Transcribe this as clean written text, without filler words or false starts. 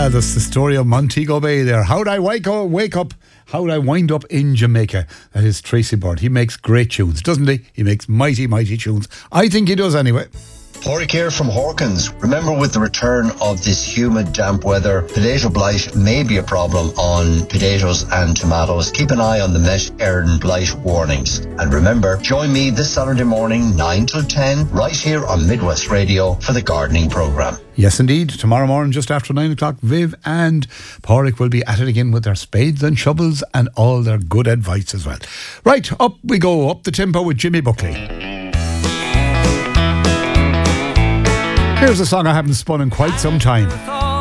That's the story of Montego Bay there. How'd I wake up? How'd I wind up in Jamaica? That is Tracy Bird. He makes great tunes, doesn't he? He makes mighty tunes. I think he does anyway. Porrick here from Hawkins. Remember, with the return of this humid, damp weather, potato blight may be a problem on potatoes and tomatoes. Keep an eye on the Met Éireann blight warnings. And remember, join me this Saturday morning, 9 till 10, right here on Midwest Radio for the gardening programme. Yes, indeed. Tomorrow morning, just after 9 o'clock, Viv and Porrick will be at it again with their spades and shovels and all their good advice as well. Right, up we go, up the tempo with Jimmy Buckley. Here's a song I haven't spun in quite some time.